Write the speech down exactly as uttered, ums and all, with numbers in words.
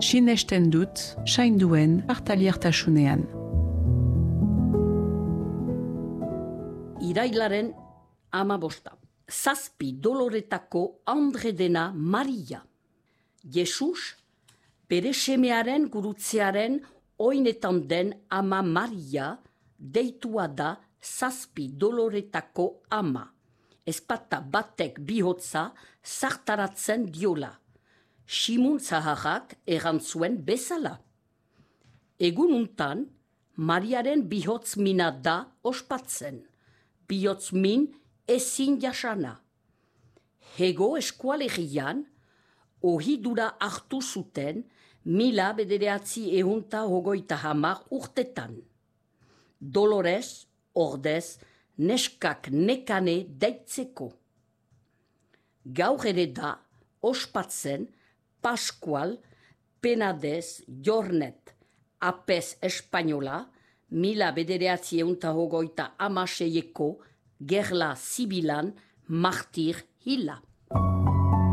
sinesten dut, sainduen partaliertasunean. Irailaren amabosta. Zazpi doloretako andre dena Maria. Jesus, bere semearen gurutzearen oinetan den ama Maria, deitua da zazpi doloretako ama. Ezpata batek bihotza zartaratzen diola. Simun zaharrak erantzuen bezala. Egun untan, Mariaren bihotz mina da ospatzen. Bihotz min ezin jasana. Hego eskualegian, ohidura hartu zuten mila bederatzi ehunta hogeita hamar urtetan. Dolores, ordez, neskak nekane deitzeko. Gaur ere da ospatzen Pascual Penadez Jornet apez espainola mila bederatzi ehunta hogeita hamaseieko gerla zibilan martir hila.